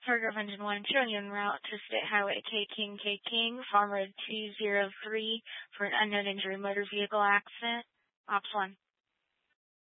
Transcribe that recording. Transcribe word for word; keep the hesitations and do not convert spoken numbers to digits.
Paragraph Engine one, showing you en route to State Highway K King K King, Farm Road two oh three for an unknown injury motor vehicle accident. Ops one.